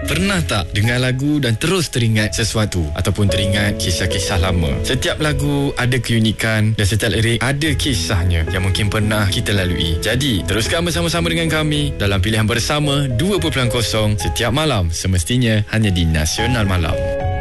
Pernah tak dengar lagu dan terus teringat sesuatu ataupun teringat kisah-kisah lama? Setiap lagu ada keunikan dan setiap lirik ada kisahnya yang mungkin pernah kita lalui. Jadi, teruskan bersama-sama dengan kami dalam Pilihan Bersama 2.0 setiap malam, semestinya hanya di Nasional Malam.